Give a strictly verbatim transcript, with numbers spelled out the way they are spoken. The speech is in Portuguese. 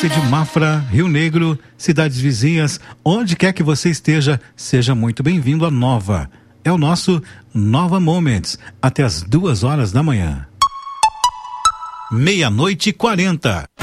você de Mafra, Rio Negro, cidades vizinhas, onde quer que você esteja, seja muito bem-vindo à Nova. É o nosso Nova Moments, até as duas horas da manhã. Meia-noite e quarenta.